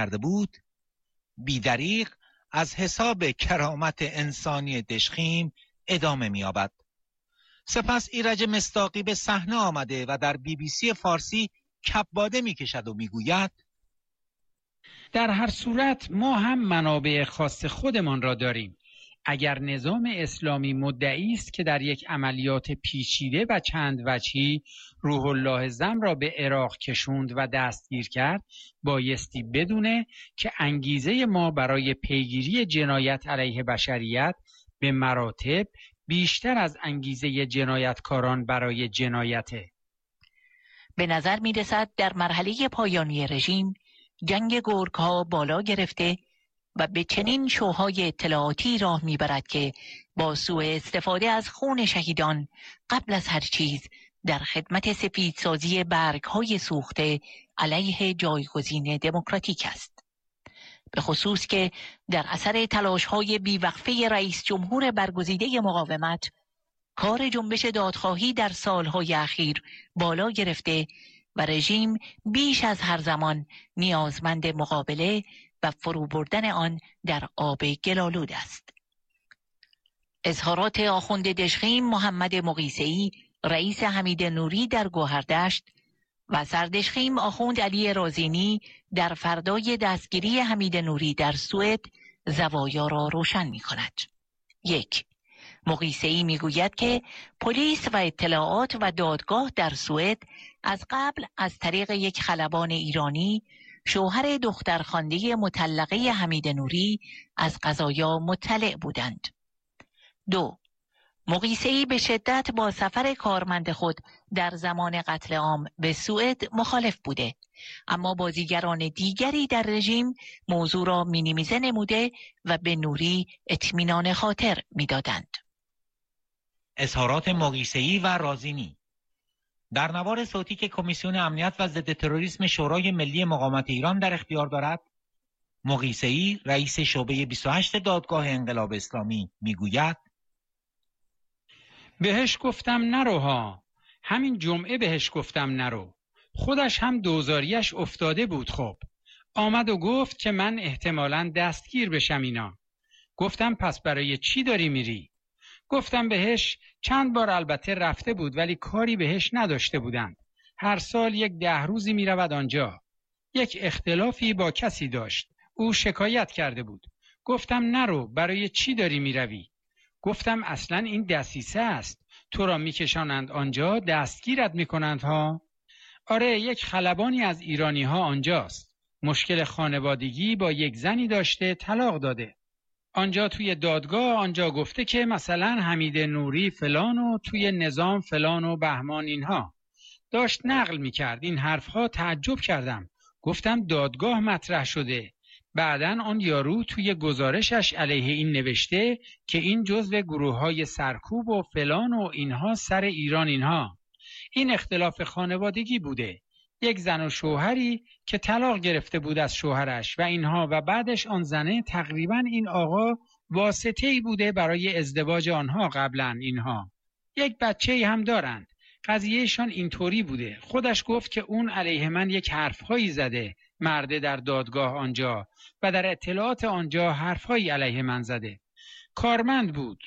کرده بود، بی‌دریغ از حساب کرامت انسانی دژخیم ادامه می‌یابد. سپس ایرج مصداقی به صحنه آمده و در BBC فارسی کباده می‌کشد و می‌گوید: در هر صورت ما هم منابع خاص خودمان را داریم. اگر نظام اسلامی مدعی است که در یک عملیات پیچیده و چند وجهی روح الله زم را به عراق کشوند و دستگیر کرد، بایستی بدونه که انگیزه ما برای پیگیری جنایت علیه بشریت به مراتب بیشتر از انگیزه جنایتکاران برای جنایته. به نظر می رسد در مرحله پایانی رژیم جنگ گرگ‌ها بالا گرفته و به چنین شوهای اطلاعاتی راه میبرد که با سوء استفاده از خون شهیدان قبل از هر چیز در خدمت سفیدسازی برگ‌های سوخته علیه جایگزین دموکراتیک است. به خصوص که در اثر تلاش‌های بیوقفه رئیس جمهور برگزیده مقاومت، کار جنبش دادخواهی در سالهای اخیر بالا گرفته و رژیم بیش از هر زمان نیازمند مقابله و فرو بردن آن در آب گلالود است. اظهارات آخوند دژخیم محمد مقیسه‌ای رئیس حمید نوری در گوهردشت و سردژخیم آخوند علی رازینی در فردای دستگیری حمید نوری در سوئد زوایا را روشن می کند. 1. مقیسه‌ای می گوید که پلیس و اطلاعات و دادگاه در سوئد از قبل از طریق یک خلبان ایرانی شوهر دخترخوانده مطلقه حمید نوری از قضایا مطلع بودند. 2. مقیسه‌ای به شدت با سفر کارمند خود در زمان قتل عام به سوئد مخالف بوده، اما بازیگران دیگری در رژیم موضوع را مینیمیزه نموده و به نوری اطمینان خاطر می‌دادند. اظهارات مقیسه‌ای و رازینی در نوار صوتی که کمیسیون امنیت و ضد تروریسم شورای ملی مقاومت ایران در اختیار دارد، مقیسه‌ای رئیس شعبه 28 دادگاه انقلاب اسلامی میگوید: بهش گفتم نرو ها، همین جمعه بهش گفتم نرو، خودش هم دوزاریش افتاده بود. خب آمد و گفت که من احتمالاً دستگیر بشم اینا. گفتم پس برای چی داری میری؟ گفتم بهش چند بار البته رفته بود ولی کاری بهش نداشته بودند. هر سال 10 روزی می رود آنجا. یک اختلافی با کسی داشت. او شکایت کرده بود. گفتم نرو، برای چی داری می روی؟ گفتم اصلا این دسیسه است. تو را می کشانند آنجا، دستگیرت می کنند ها. آره، یک خلبانی از ایرانی ها آنجاست. مشکل خانوادگی با یک زنی داشته، طلاق داده. آنجا توی دادگاه آنجا گفته که مثلا حمید نوری فلان و توی نظام فلان و بهمان اینها. داشت نقل میکرد این حرفها. تعجب کردم. گفتم دادگاه مطرح شده. بعدن آن یارو توی گزارشش علیه این نوشته که این جزو گروه‌های سرکوب و فلان و اینها سر ایران اینها. این اختلاف خانوادگی بوده. یک زن و شوهری که طلاق گرفته بود از شوهرش و اینها و بعدش آن زنه تقریبا این آقا واسطه‌ای بوده برای ازدواج آنها قبلا اینها. یک بچه‌ای هم دارند. قضیهشان اینطوری بوده. خودش گفت که اون علیه من یک حرفهایی زده، مرده در دادگاه آنجا و در اطلاعات آنجا حرفهایی علیه من زده. کارمند بود.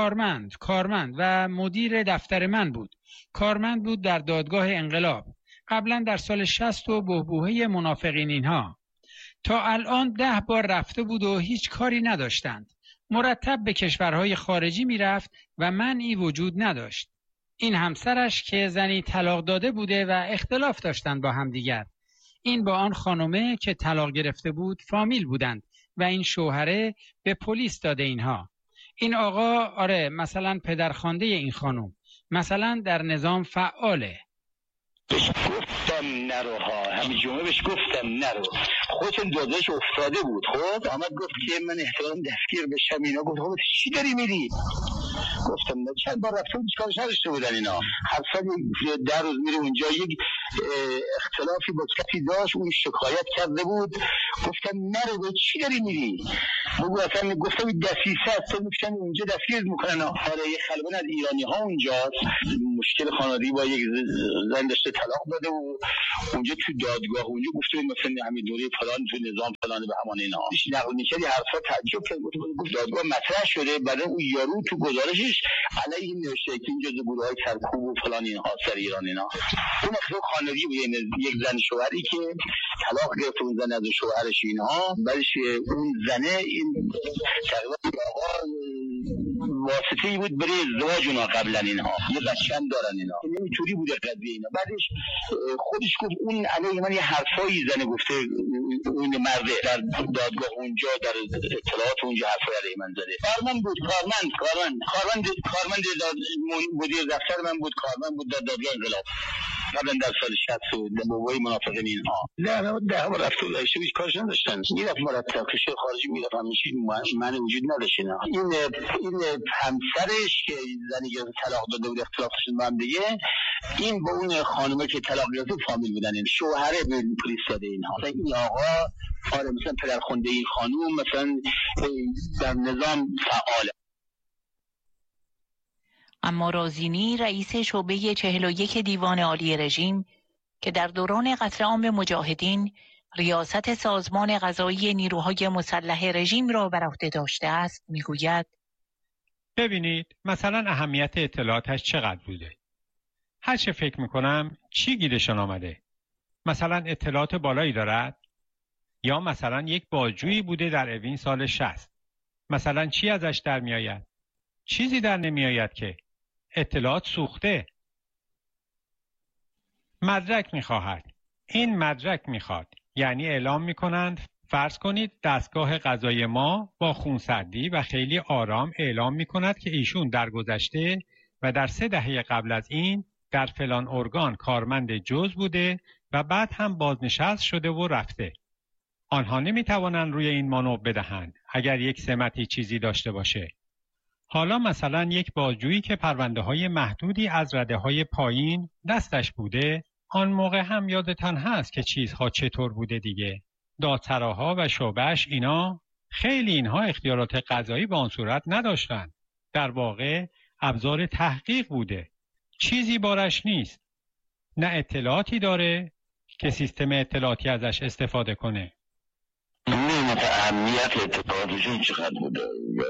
کارمند و مدیر دفتر من بود. کارمند بود در دادگاه انقلاب. قبلا در سال 60 و بحبوحه منافقین اینها. تا الان 10 بار رفته بود و هیچ کاری نداشتند. مرتب به کشورهای خارجی میرفت و منعی وجود نداشت. این همسرش که زنی طلاق داده بوده و اختلاف داشتند با همدیگر. این با آن خانومه که طلاق گرفته بود فامیل بودند و این شوهره به پلیس داده اینها. این آقا آره مثلا پدرخوانده این خانوم مثلا در نظام فعاله. بهش گفتم نرو ها، همین جمعه بهش گفتم نرو. خودتون داداش افتاده بود. خب آمد گفت که من احتمال دستگیر بشم اینا. گفت خب چی داری میری؟ گفتم نه، چند بار رفتم چیکارش نداشته بودن اینا. هر سال 10 روز میره اونجا. یک اختلافی با کسی داشت، اون شکایت کرده بود. گفتم نرو، به چی داری میری؟ بگو اصلا گفتم دسیسه است، میشن اونجا دستگیر میکنن. آره یه خلبان از ایرانی ها اونجاست، مشکل خانوادگی با یک زن داشته طلاق داده و اونجا تو دادگاه اونجا گفته مثلا همین دوره فلان تو نظام فلان به همان اینا نقل می‌کردی حرفا تعجب کرد. گفت دادگاه مطرح شده، بعد اون یارو تو گزارشش علیه نوشته که این جزء گروه‌های سرکوب و فلان اینها سر ایران اینا. اون اصلا خانوادگی بود، یک زن شوهری که طلاق گرفت اون زن از شوهرش اینها، بعدش اون زنه این تقریبا آقا واسطه‌ای بود برای ازدواج اونا قبلا اینها یه بچه‌ام دارن اینا، نمی‌طوری بوده قضیه اینا. بعدش خودش گفت اون علیه من یه حرفایی زنه گفته، اون مرده در دادگاه اونجا در اطلاعات اونجا حرفای علیه من زده. کارمند بود، کارمند مدیر دفتر من بود، کارمند بود در دادگاه انقلاب قبلا در سال 60 و بابای منافقین اینها. ده بار رفت و داشته هیچ کارش نداشتن، میرفت مرتب کشور خارجی میرفت، همیشه من وجود نداشت اینا. این همسرش که زنی که طلاق داده بود اختلافشون با هم دیگه، این با اون خانومه که طلاق گرفته فامیل بودن، این شوهره به پلیس داده اینها. این آقا آره مثلا پدرخوانده این خانوم مثلا در نظام فعاله. اما رازینی رئیس شعبه 41 دیوان عالی رژیم که در دوران قتل عام مجاهدین ریاست سازمان قضایی نیروهای مسلح رژیم را بر عهده داشته است میگوید ببینید مثلا اهمیت اطلاعاتش چقدر بوده. هر چه فکر میکنم چی گیرشان آمده؟ مثلا اطلاعات بالایی دارد؟ یا مثلا یک بازجویی بوده در اوین سال 60؟ مثلا چی ازش در میآید؟ چیزی در نمیآید که اطلاعات سوخته. مدرک میخواهد. این مدرک میخواد. یعنی اعلام میکنند فرض کنید دستگاه قضایی ما با خونسردی و خیلی آرام اعلام میکند که ایشون در گذشته و در 3 دهه قبل از این در فلان ارگان کارمند جز بوده و بعد هم بازنشست شده و رفته. آنها نمیتوانند روی این مانور بدهند اگر یک سمتی چیزی داشته باشه. حالا مثلا یک بازجویی که پرونده های محدودی از رده های پایین دستش بوده، آن موقع هم یادتان هست که چیزها چطور بوده دیگه. دادسراها و شعبه‌اش اینا خیلی اینها اختیارات قضایی به آن صورت نداشتند. در واقع ابزار تحقیق بوده. چیزی بارش نیست. نه اطلاعاتی داره که سیستم اطلاعاتی ازش استفاده کنه. اهمیت اطلاعاتشون چقدر بوده؟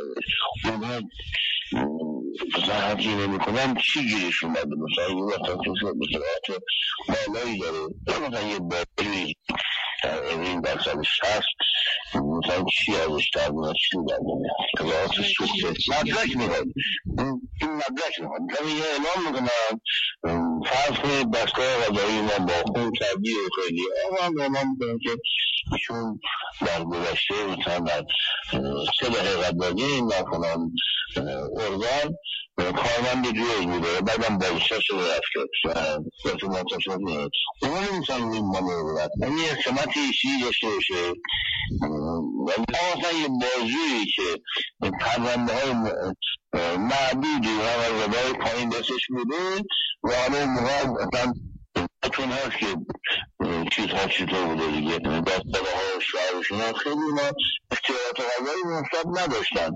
مثلا هرچی نمی‌کنم چی گیرش اومده؟ مثلا یه وقتا اطلاعات بالایی داره، مثلا یه باری این در سال 60 مثلا چی ازش در میاد، چی در میاد؟ اطلاعات سوخته مدرک میخواد، این مدرک میخواد. مثلا یه اعلام میکنم فرض کنید دستگاه قضایی ما با خون کردی و خیلی آقا اعلام میکنم که ایشون در گذشته مثلا در 3 دهه قبل از این در فلان ارگان کارمند جز بوده، بعدم بازنشسته شده رفته و تو منتشر میاد. اونا نمیتونن این مانور بدن. یعنی سمتی چیزی داشته باشه. مثلا یه بازجویی که پرونده های معدودی و رده پایین دستش بوده و حالا اون موقع مثلا چون هست که چیزها چطور بوده دیگه، دستگاه ها و شعرشون ها خیلی اینا اختیارات قضایی منصب نداشتن.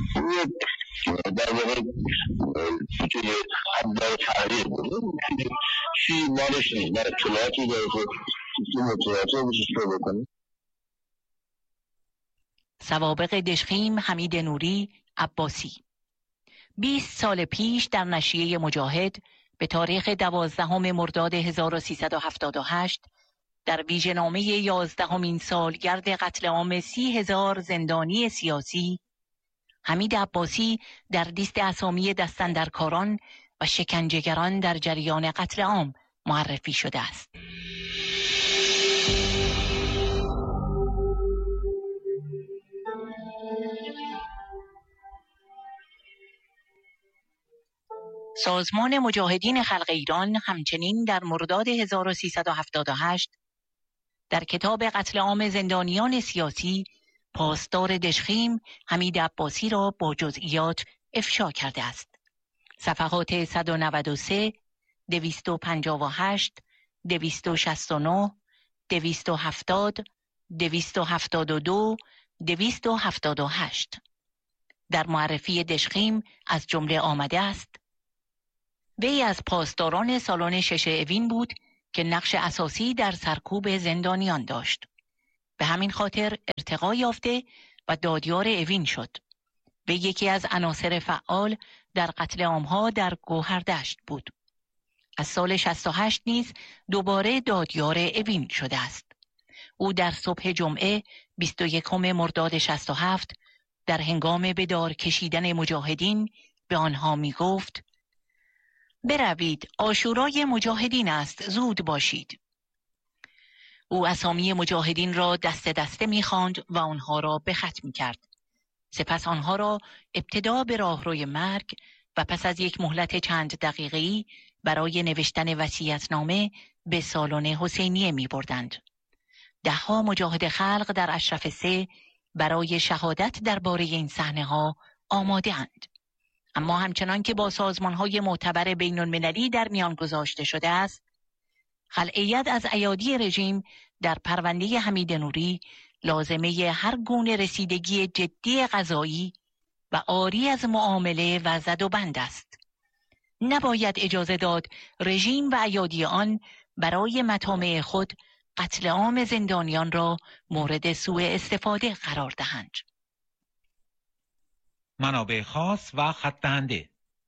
در واقع توی ابزار تحریر بوده، چی مالش نیست، نه اطلاعاتی داره که سیستم اطلاعاتی رو بشش بکنه. سوابق دژخیم حمید نوری عباسی 20 سال پیش در نشریه مجاهد به تاریخ 12 مرداد 1378 در ویژه‌نامه 11مین سالگرد قتل عام 30,000 زندانی سیاسی حمید عباسی در لیست اسامی دستاندرکاران و شکنجهگران در جریان قتل عام معرفی شده است. سازمان مجاهدین خلق ایران همچنین در مرداد 1378 در کتاب قتل عام زندانیان سیاسی پاسدار دژخیم حمید عباسی را با جزئیات افشا کرده است. صفحات 193، 258، 269، 270، 272، 278. در معرفی دژخیم از جمله آمده است: وی از پاسداران سالن 6 اوین بود که نقش اساسی در سرکوب زندانیان داشت. به همین خاطر ارتقا یافته و دادیار اوین شد. وی یکی از عناصر فعال در قتل عامها در گوهردشت بود. از سال 68 نیز دوباره دادیار اوین شده است. او در صبح جمعه 21 مرداد 67 در هنگام به دار کشیدن مجاهدین به آنها می گفت: بروید، عاشورای مجاهدین است، زود باشید. او اسامی مجاهدین را دسته دسته می خواند و آنها را به خط می کرد. سپس آنها را ابتدا به راهروی مرگ و پس از یک مهلت چند دقیقه‌ای برای نوشتن وصیت‌نامه به سالن حسینیه می بردند. 10 مجاهد خلق در اشرف 3 برای شهادت درباره این صحنه‌ها آماده اند. اما همچنان که با سازمان‌های معتبر بین‌المللی در میان گذاشته شده است، خلعیت از ایادی رژیم در پرونده حمید نوری لازمه هر گونه رسیدگی جدی قضایی و عاری از معامله و زد و بند است. نباید اجازه داد رژیم و ایادی آن برای مطامع خود قتل عام زندانیان را مورد سوء استفاده قرار دهند. منابع خاص و خط دهنده.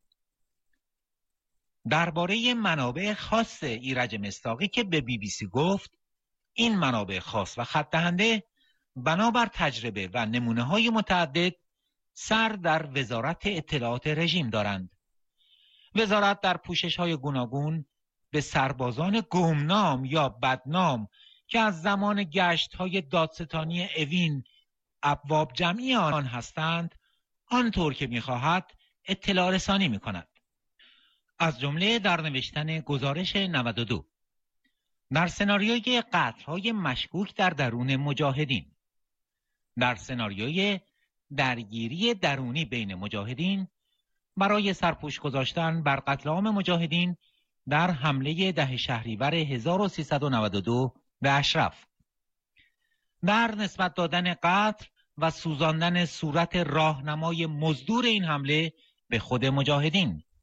درباره منابع خاص ایرج مصداقی که به BBC گفت: این منابع خاص و خط دهنده بنابر تجربه و نمونه‌های متعدد سر در وزارت اطلاعات رژیم دارند. وزارت در پوشش‌های گوناگون به سربازان گمنام یا بدنام که از زمان گشت‌های دادستانی اوین ابواب جمعی آن هستند آنطور که می‌خواهد اطلاع رسانی می‌کند. از جمله در نوشتن گزارش 92 در سناریوی قتل‌های مشکوک در درون مجاهدین، در سناریوی درگیری درونی بین مجاهدین برای سرپوش گذاشتن بر قتل عام مجاهدین در حمله 10 شهریور 1392 به اشرف، در نسبت دادن قتل و سوزاندن صورت راهنمای مزدور این حمله به خود مجاهدین